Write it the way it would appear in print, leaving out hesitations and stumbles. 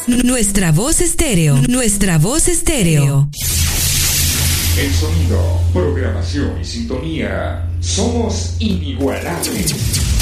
Nuestra Voz Estéreo. Nuestra Voz Estéreo. El sonido, programación y sintonía. Somos inigualables.